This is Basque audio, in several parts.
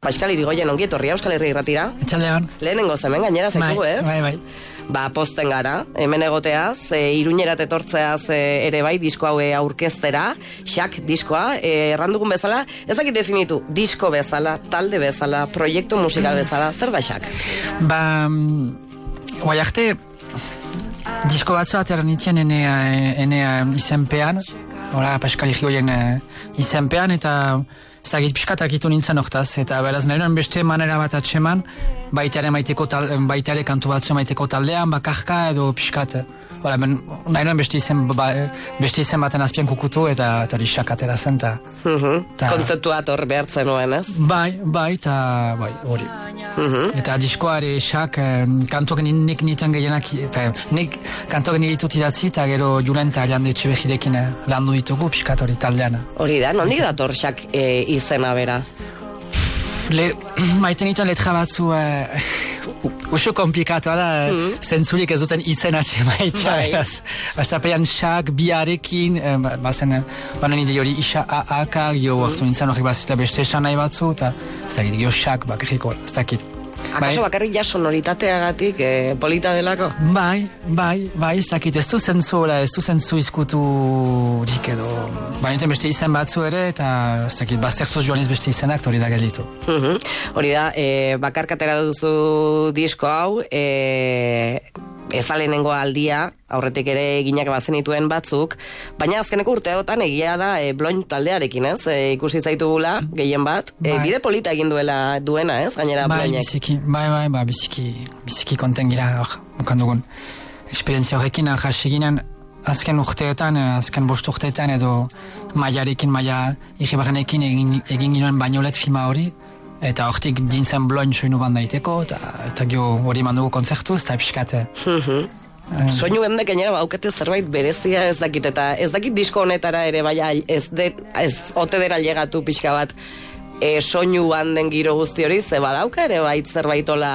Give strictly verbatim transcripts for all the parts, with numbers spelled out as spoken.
Pascal Irigoyen ongi etorria Euskal Herri Irratira. Etxaldean. Lehenengo hemen gainera zaitu, ez? Bai, bai. Ba, pozten gara, hemen egoteaz, e, Iruñerat etortzeaz e, ere bai, disko hau aurkeztera, xak diskoa, e, errandugun bezala, ez dakit definitu, disko bezala, talde bezala, proiektu musikal bezala, zer da xak? Ba, guai arte, disko batzu atera nintzen ene, ene izenpean, ora, Pascal Irigoyen izenpean, eta zagit pixkatak itu nintzen hortaz, eta beraz nahiren beste manera bat atseman, baitare maiteko tal, baitare kantu batzu maiteko taldean, bakarka edo pixkat, Voilà, ben, nahiren beste izen, ba, beste izen baten azpian kukutu eta hori xak atera zen, ta, uh-huh. ta... kontzeptua hor behartzen nuen, ez? Bai, bai, eta bai, hori. Uh-huh. Eta diskoare xak, eh, kantuak nik niten gehienak, nik kantuak nitut idatzi, eta gero Julen eta Jande Etxebejirekin landu ditugu pixkat hori taldean. Hori da, nondik dator xak e, izena bera? Le, maiten dituen letra batzu eh, usu komplikatoa da, mm. zentzurik ez duten itzen atxe maitea. Bastapean xak, biarekin, eh, bazen, banen ide hori isa a-aka, gio hartu nintzen horrek bazitela beste esan nahi batzu, eta ez dakit, gio xak bakarriko, ez dakit. Akaso bakarrik ja sonoritateagatik eh, polita delako? Bai, bai, bai, ez dakit, ez du zentzura, ez du zentzu izkuturik edo. Baina beste izen batzu ere, eta ez dakit, baztertuz joan ez beste izenak, hori da gelditu. Uh-huh. Hori da, eh, bakarkatera duzu disko hau, eh, ez da lehenengo aldia, aurretik ere eginak bazenituen batzuk, baina azkeneko urteotan egia da e, Bloin taldearekin, ez? E, ikusi zaitugula, gehien bat, e, bide polita egin duela duena, ez? Gainera bai, Bloinek. Biziki, bai, bai, bai, biziki, biziki konten gira, hor, bukan dugun. Esperientzia horrekin, hasi ginen, azken urteetan, azken bost urteetan, edo maiarekin, maia irribarrenekin egin, egin ginoen bainolet filma hori, eta hortik dintzen Bloin soinu bandaiteko, eta, eta gio hori mandugu konzertuz, eta pixkate. Um, soinu hendek gainera baukete zerbait berezia ez dakit, eta ez dakit disko honetara ere bai ez, de, ez ote dera llegatu pixka bat e, soinu banden giro guzti hori, ze badauka ere bai zerbaitola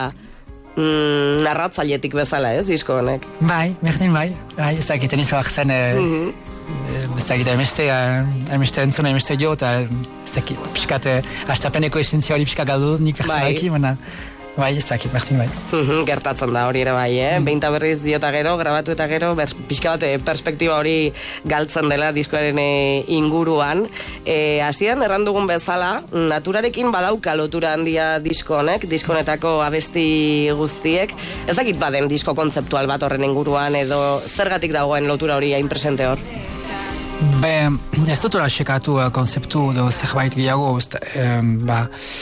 mm, narratzailetik bezala, ez disko honek? Bai, berdin bai, bai ez dakit eniz batzen e, mm-hmm. ez dakit emeste emeste entzuna, emeste jo, eta ez dakit pixkat astapeneko esentzia hori pixka galdu nik personalki, baina bai, ez dakit, berdin bai. Uh-huh, gertatzen da hori ere bai, eh? Mm. Beinta berriz diota gero, grabatu eta gero, ber, pixka bat perspektiba hori galtzen dela diskoaren inguruan. E, Hasian errandugun bezala, naturarekin badauka lotura handia disko honek, disko honetako abesti guztiek. Ez dakit baden disko kontzeptual bat horren inguruan, edo zergatik dagoen lotura hori hain presente hor? Be, ez dut hori sekatu uh, konzeptu edo zerbait gehiago, um, ba,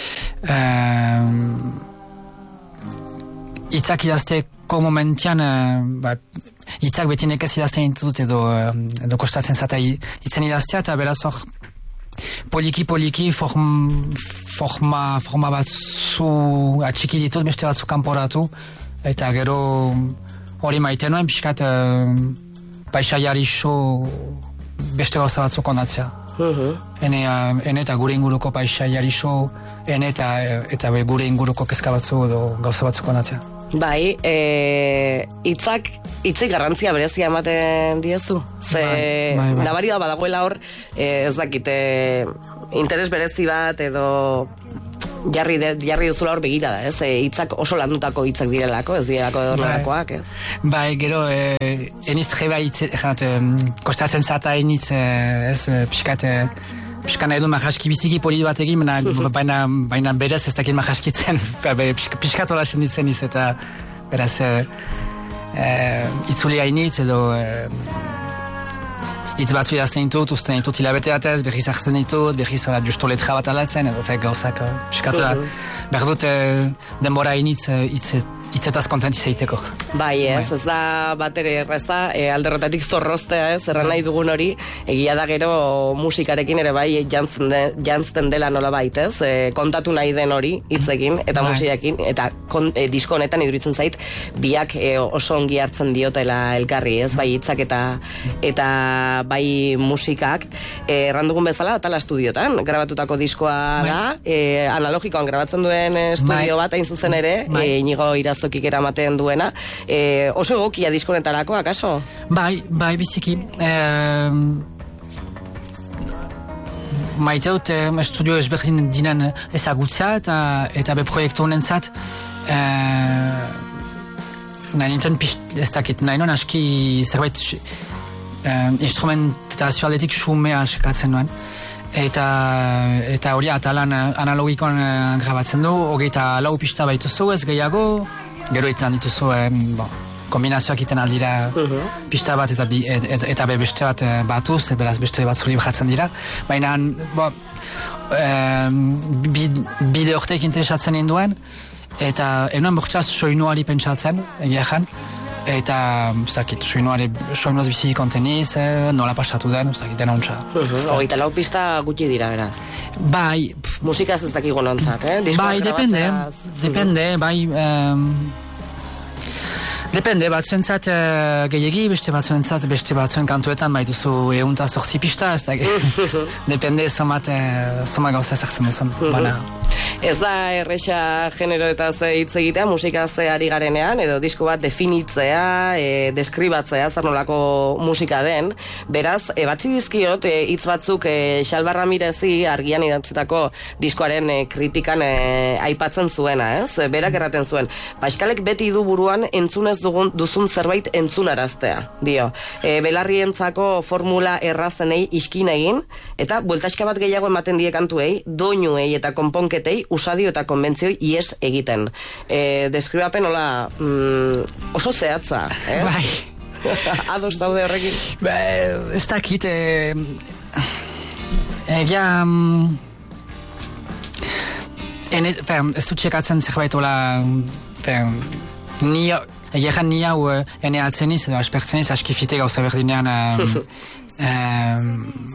um, itzak idazteko momentian, ba, itzak beti nekez idazten ditut edo, edo kostatzen zata itzen idaztea, eta beraz hor poliki-poliki form, forma, forma batzu atxiki ditut, beste batzu kanporatu, eta gero hori maiten nuen, pixkat paisaiari so beste gauza batzuk ondatzea. Uh-huh. Ene, uh, ene eta gure inguruko paisaiari so, ene eta, eta gure inguruko kezka batzu edo gauza batzuk ondatzea. Bai, e, itzak, itzik garrantzia berezia ematen diezu. Ze, bai, bai, bai. Nabari da badagoela hor, e, ez dakite, interes berezi bat edo jarri, de, jarri duzula hor begira da, ez? E, itzak oso landutako hitzak direlako, ez direlako edo nolakoak, ez? Bai, gero, e, eniz treba hitz, jat, kostatzen zata enitz, ez, pixkat, Piskan edo mahaski biziki poli bat egin, baina, baina berez ez dakit mahaskitzen, piskat hola senditzen iz, eta beraz e, e, itzuli hainitz edo e, hitz batzu idazten ditut, usten ditut hilabete batez, berriz hartzen ditut, berriz justo letra bat alatzen, edo fek gauzak, piskat behar dut e, denbora hainitz hitz itzetaz kontent izaiteko. Bai, ez, ez da bat ere errezta, e, alderrotatik zorroztea, ez, erran nahi dugun hori, egia da gero musikarekin ere bai jantzen, de, jantzen dela nola bait, ez, e, kontatu nahi den hori hitzekin, eta bai. Musikakin, eta kon, e, disko honetan iduritzen zait, biak e, oso ongi hartzen diotela elkarri, ez, bai hitzak eta eta bai musikak, e, errandugun bezala, Atala Estudiotan, grabatutako diskoa bai. Da, e, analogikoan grabatzen duen estudio bai. Bat, hain zuzen ere, bai. E, Inigo Irazo tokik eramaten duena, e, oso egokia diskonetarako, akaso? Bai, bai, biziki. E, maite dut eh, estudio ezberdin dinan ezagutzea eta, eta be proiektu honentzat eh, nahi nintzen pist, ez dakit, nahi non aski zerbait eh, instrumentazio aldetik xumea sekatzen duen. Eta, eta hori atalan analogikoan eh, grabatzen du, hogeita lau pista baituzu ez gehiago, gero izan dituzu, eh, bon, kombinazioak iten aldira uh-huh. pista bat eta, et, et, eta be beste bat eh, batuz, beraz beste bat zuri bajatzen dira. Baina, bo, eh, bide hortek interesatzen ninduen, eta enuan bortzaz soinuari pentsatzen, egia jan, eta, ez dakit, soinuari, soinuaz bizi konteniz, eh, nola pasatu den, ez dakit, dena ontsa. Hogeita lau pista gutxi dira, beraz. Bai. Pff, musikaz ez dakik gonontzat, eh? Diskoak bai, depende, depende, bai, um, depende, batzuentzat uh, gehiagi, beste batzuentzat, beste batzuen kantuetan baituzu eunta sortzi pista, ez da, depende, somat, uh, somat gauza ezartzen duzun, bana. Ez da erresa genero eta hitz egitea musikaz ari garenean, edo disko bat definitzea, e, deskribatzea, zer nolako musika den. Beraz, ebatzi dizkiot, hitz e, batzuk e, Xalba Ramirezi argian idatzitako diskoaren e, kritikan e, aipatzen zuena, ez? Berak erraten zuen. Paskalek beti du buruan entzunez dugun duzun zerbait entzunaraztea, dio. E, belarrientzako formula errazenei iskin egin, eta bueltaska bat gehiago ematen die kantuei, doinuei eta konponketei usadio eta konbentzioi ies egiten. E, deskribapen hola mm, oso zehatza, eh? Bai. Ados daude horrekin? Ba, ez dakit, e, egia... Mm, ene, fer, ez dut txekatzen zerbait hola... Fer, ni, egia jan ni hau ene atzeniz, edo aspertzeniz, askifite gauza berdinean... Um, um,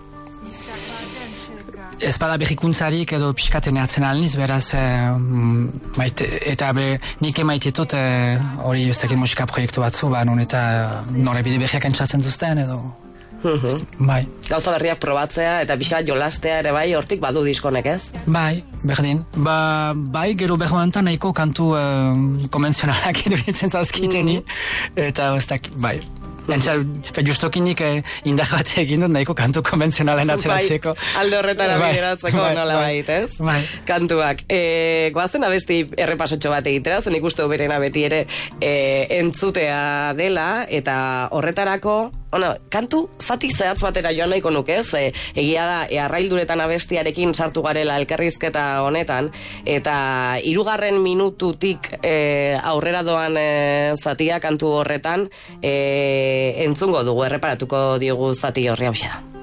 ez bada berrikuntzarik edo pixkaten eatzen alniz, beraz, eh, maite, eta be, nik emaititut hori eh, ez dakit musika proiektu batzu, ba, non eta norebide berriak entzatzen duzten, edo... Uh-huh. Bai. Gauza berriak probatzea eta pixka jolastea ere bai, hortik badu diskonek, ez? Bai, berdin. Ba, bai, gero berroantan nahiko kantu eh, konvenzionalak eduritzen zazkiteni, eta ez dakit, bai. Entza, justokinik eh, indar bat egin dut nahiko kantu konvenzionalen ateratzeko. Bai, alde horretara bai, bideratzeko bai, nola bai, bait, ez? Bai. Kantuak. E, goazen abesti errepasotxo bat egitera, zen ikuste berena beti ere e, entzutea dela, eta horretarako, bueno, kantu zati zehatz batera joan nahiko nuke, ez? E, egia da, e, arrailduretan abestiarekin sartu garela elkarrizketa honetan, eta hirugarren minututik e, aurrera doan e, zatia kantu horretan, e, entzungo dugu, erreparatuko diogu zati horri hau da.